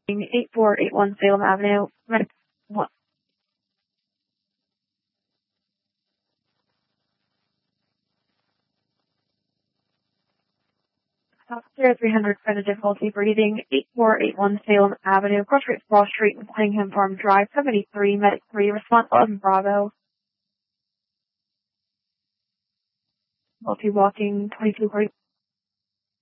8481 Salem Avenue, Medic 1. Officer 300 credit difficulty breathing, 8481 Salem Avenue, Cross Street, Cunningham Farm Drive, 73, Medic 3, response 11 Bravo. Multi-walking, 2240.